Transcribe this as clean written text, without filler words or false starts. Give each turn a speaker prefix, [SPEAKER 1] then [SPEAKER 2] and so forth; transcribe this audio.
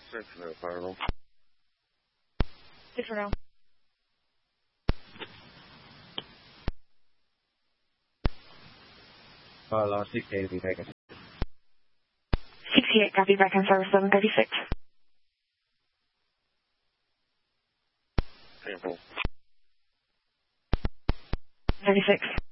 [SPEAKER 1] 6 now, final.
[SPEAKER 2] 6 for now.
[SPEAKER 1] File 68, be taken.
[SPEAKER 2] 68, copy, back on service 736.
[SPEAKER 1] Sample.
[SPEAKER 2] 36.